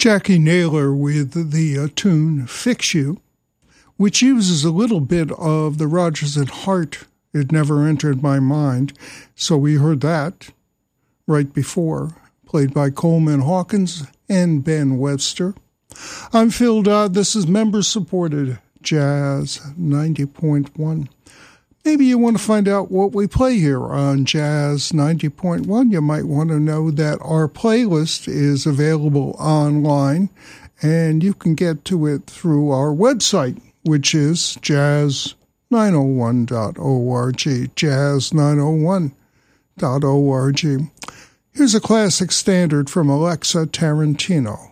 Jackie Naylor with the tune Fix You, which uses a little bit of the Rodgers and Hart, It Never Entered My Mind. So we heard that right before, played by Coleman Hawkins and Ben Webster. I'm Phil Dodd. This is member-supported Jazz 90.1. Maybe you want to find out what we play here on Jazz 90.1. You might want to know that our playlist is available online, and you can get to it through our website, which is jazz901.org, jazz901.org. Here's a classic standard from Alexa Tarantino.